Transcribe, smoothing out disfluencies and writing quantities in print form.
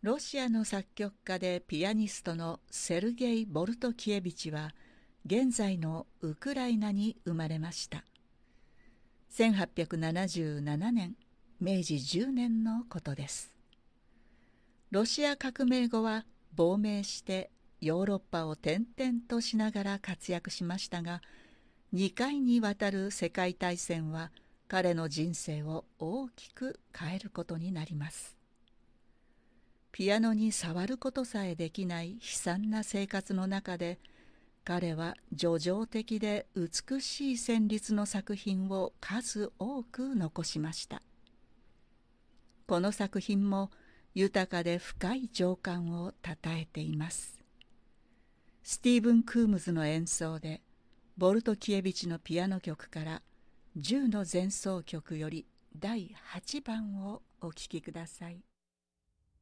ロシアの作曲家でピアニストのセルゲイ・ボルトキエビチは現在のウクライナに生まれました。1877年、明治10年のことです。ロシア革命後は亡命してヨーロッパを転々としながら活躍しましたが、2回にわたる世界大戦は彼の人生を大きく変えることになります。ピアノに触ることさえできない悲惨な生活の中で、彼は叙情的で美しい旋律の作品を数多く残しました。この作品も豊かで深い情感をたたえています。スティーブン・クームズの演奏で、ボルトキエビチのピアノ曲から10の前奏曲より第8番をお聴きください。